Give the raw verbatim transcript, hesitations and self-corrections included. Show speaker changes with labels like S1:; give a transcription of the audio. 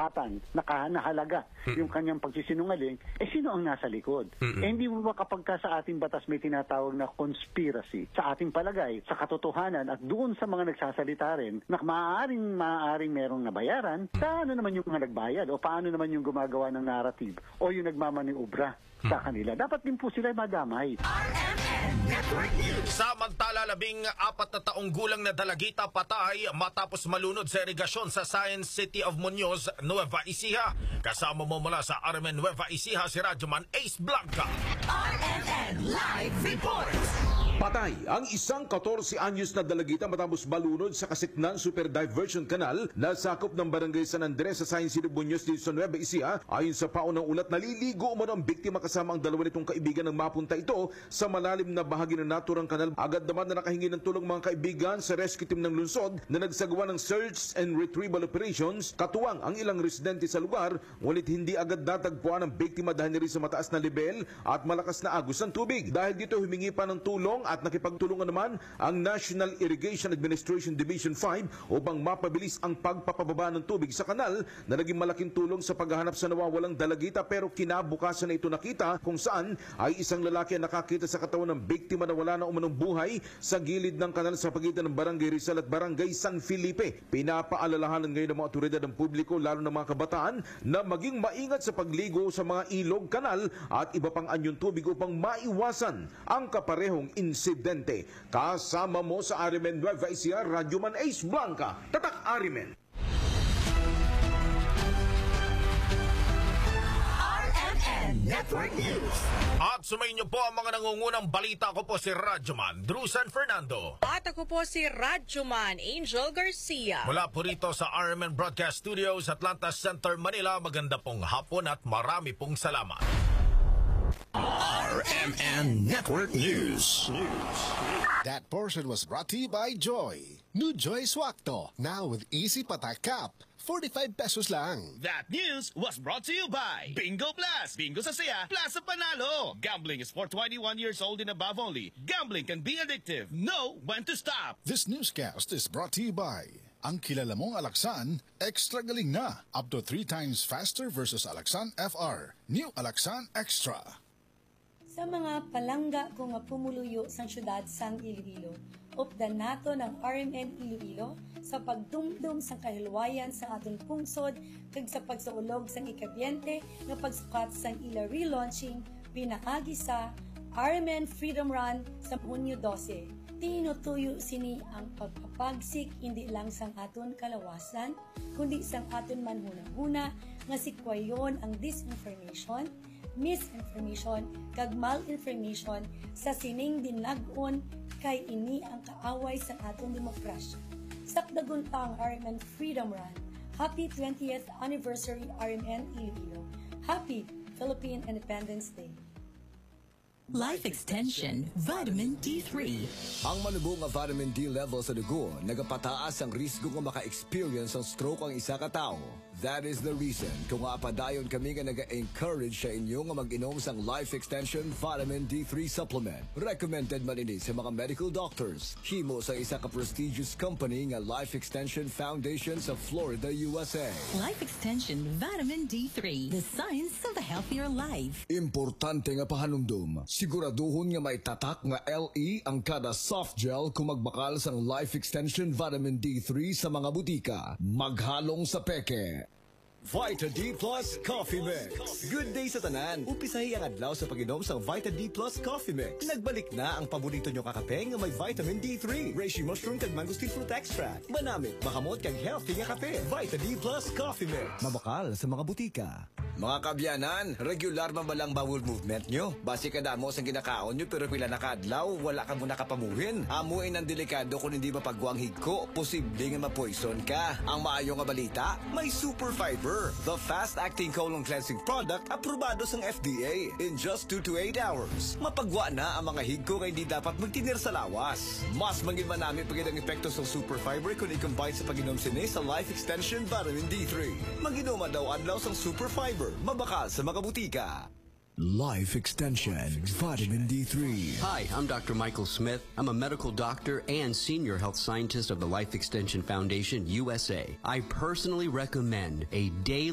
S1: karapatan, naka, nahalaga mm-hmm. yung kanyang pagsisinungaling, eh sino ang nasa likod? Mm-hmm. Eh hindi mo ba kapag ka sa ating batas may tinatawag na conspiracy, sa ating palagay, sa katotohanan at doon sa mga nagsasalita rin, na maaaring, maaaring merong nabayaran, paano naman yung mga nagbayad o paano naman yung gumagawa ng narrative o yung nagmamaniobra mm-hmm. sa kanila? Dapat din po sila madamay.
S2: Samantala, labing apat na taong gulang na dalagita patay matapos malunod sa irigasyon sa Science City of Muñoz, Nueva Ecija. Kasama mo mula sa R M N Nueva Ecija si Radyoman Ace Blanca.
S3: R M N Live Reports.
S4: Patay ang isang katorse anyos na dalagita matapos malunod sa Kasiknan Super Diversion Canal na sakop ng Barangay San Andres sa Science City of Muñoz dito sa Nueva Ecija. Ayon sa paunang ulat, naliligo umano ang biktima kasama ang dalawa nitong kaibigan nang mapunta ito sa malalim na bahagi ng naturang kanal. Agad naman na nakahingi ng tulong mga kaibigan sa rescue team ng lungsod na nagsagawa ng search and retrieval operations. Katuwang ang ilang residente sa lugar, ngunit hindi agad natagpuan ang biktima dahil rin sa mataas na level at malakas na agos ng tubig. Dahil dito humingi pa ng tulong at nakipagtulungan naman ang National Irrigation Administration Division five upang mapabilis ang pagpapababa ng tubig sa kanal na naging malaking tulong sa paghahanap sa nawawalang dalagita. Pero kinabukasan na ito nakita kung saan ay isang lalaki ang nakakita sa katawan ng biktima na wala na umanong buhay sa gilid ng kanal sa pagitan ng Barangay Rizal at Barangay San Felipe. Pinapaalalahanan ngayon ng mga otoridad ng publiko, lalo ng mga kabataan, na maging maingat sa pagligo sa mga ilog, kanal at iba pang anyong tubig upang maiwasan ang kaparehong insidente. Kasama mo sa R M N Nueva Ecija, Radyoman Ace Blanca, Tatak R M N.
S3: R M N Network News.
S2: At sumayin niyo po ang mga nangungunang balita. Ko po si Radyoman Drew San Fernando.
S5: At ako po si Radyoman Angel Garcia.
S2: Mula po rito sa R M N Broadcast Studios, Atlanta Center, Manila. Maganda pong hapon at marami pong salamat.
S3: R M N Network News.
S6: That portion was brought to you by Joy. New Joy Swakto, now with easy patak cap. forty-five pesos lang.
S7: That news was brought to you by Bingo Plus. Bingo sa saya, plus sa panalo. Gambling is for twenty-one years old and above only. Gambling can be addictive. Know when to stop.
S6: This newscast is brought to you by ang kilala mong Alaxan, extra galing na. Up to three times faster versus Alaxan F R. New Alaxan Extra.
S8: Sa mga palangga ko nga pumuluyo sa syudad sang Iloilo, updan nato ng R M N Iloilo sa pagdumdum sa kahilwayan sa atong pungsod kag sa pagsaulog sang ikabyente nga pagsukat sang ila relaunching pinaagi sa R M N Freedom Run sa Hunyo twelve. Tinutuyo sini ang pagpapagsik hindi lang sang aton kalawasan, kundi sang aton manhuna-huna nga sikwayon ang disinformation, misinformation, kag malinformation sa sining dinag-on kay ini ang kaaway sa aton demokrasya. Sakdagon pa ang R M N Freedom Run. Happy twentieth Anniversary R M N Iloilo. Happy Philippine Independence Day.
S3: Life Extension Vitamin D three.
S9: Ang manubo nga vitamin D level sa dugo nagapataas ang risgo nga maka-experience ng stroke ang isa ka tao. That is the reason kung apadayon kami nga naga-encourage sa inyo nga mag-inom sang Life Extension Vitamin D three Supplement. Recommended man ini sa mga medical doctors. Himo sa isa ka prestigious company nga Life Extension Foundation sa Florida, U S A.
S3: Life Extension Vitamin D three. The science of a healthier life.
S9: Importante nga pahanumdum. Siguraduhon nga may tatak nga L E ang kada soft gel kung magbakal sang Life Extension Vitamin D three sa mga butika. Maghalong sa peke. Vita D Plus Coffee Mix. Good day sa tanan. Upisahi ang adlaw sa pag-inom sa Vita D Plus Coffee Mix. Nagbalik na ang paborito nyo kakape nga may vitamin D three, reishi mushroom kag mangosteen fruit extract. Manamit, makamot kag healthy nga kape. Vita D Plus Coffee Mix. Mabakal sa mga butika. Mga kabyanan, regular man ba lang bowel movement nyo? Basi kada mo sa ginakaon nyo pero pila nakadlaw, wala ka muna kapamuhin. Amuin ang delikado kung hindi mapagwang higko, posible nga mapoison ka. Ang maayo nga balita, may super fiber, the fast-acting colon cleansing product aprobado sa F D A in just two to eight hours. Mapagwa na ang mga higko kaya hindi dapat magtinir sa lawas. Mas mangin man namin pagid ang epekto sa super fiber kung i-combine sa pag-inom sini sa Life Extension Vitamin D three. Mag-inoma daw adlaw sang super fiber. Mabakal sa mga butika. Life Extension Vitamin D three.
S10: Hi, I'm Doctor Michael Smith. I'm a medical doctor and senior health scientist of the Life Extension Foundation, U S A. I personally recommend a daily